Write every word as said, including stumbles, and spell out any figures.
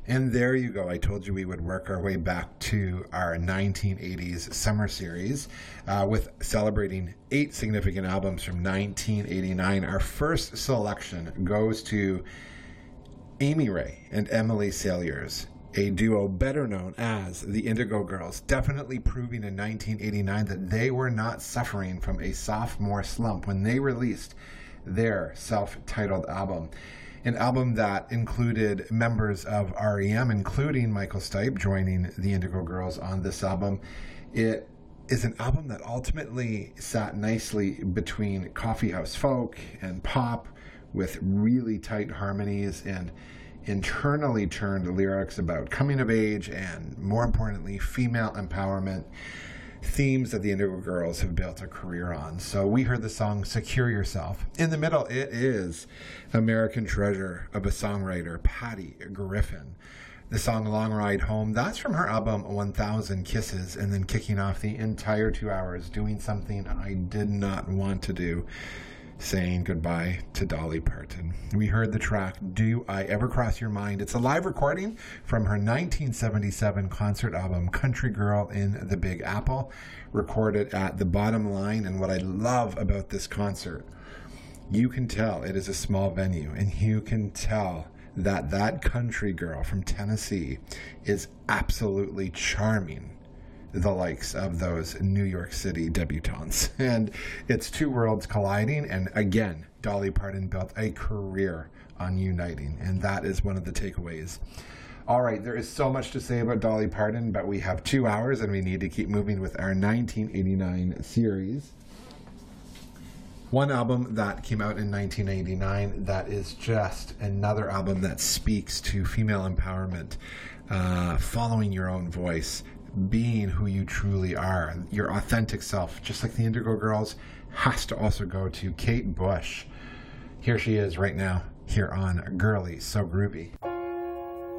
And there you go. I told you we would work our way back to our nineteen eighties summer series uh, with celebrating eight significant albums from nineteen eighty-nine. Our first selection goes to Amy Ray and Emily Saliers, a duo better known as the Indigo Girls, definitely proving in nineteen eighty-nine that they were not suffering from a sophomore slump when they released their self-titled album. An album that included members of R E M, including Michael Stipe, joining the Indigo Girls on this album. It is an album that ultimately sat nicely between coffee house folk and pop, with really tight harmonies and internally turned lyrics about coming of age and, more importantly, female empowerment, themes that the Indigo Girls have built a career on. So we heard the song Secure Yourself. In the middle, it is American Treasure of a songwriter, Patty Griffin. The song Long Ride Home, that's from her album one thousand Kisses, and then kicking off the entire two hours doing something I did not want to do, saying goodbye to Dolly Parton. We heard the track Do I Ever Cross Your Mind? It's a live recording from her nineteen seventy-seven concert album Country Girl in the Big Apple, recorded at the Bottom Line. And what I love about this concert, you can tell it is a small venue, and you can tell that that country girl from Tennessee is absolutely charming the likes of those New York City debutantes. And it's two worlds colliding, and again, Dolly Parton built a career on uniting, and that is one of the takeaways. All right, there is so much to say about Dolly Parton, but we have two hours and we need to keep moving with our nineteen eighty-nine series. One album that came out in nineteen eighty-nine that is just another album that speaks to female empowerment, uh, following your own voice, being who you truly are, your authentic self, just like the Indigo Girls, has to also go to Kate Bush. Here she is right now, here on Girly So Groovy.